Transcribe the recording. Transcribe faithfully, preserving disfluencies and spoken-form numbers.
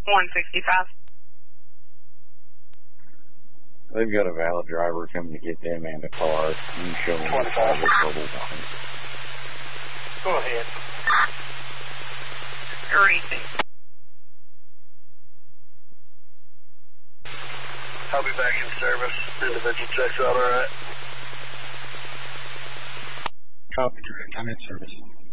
one sixty-five. They've got a valid driver coming to get them and a car. You can show them the total time. Go ahead. Greasy. I'll be back in service. Individual checks out all right. Copy, direct. I'm in service.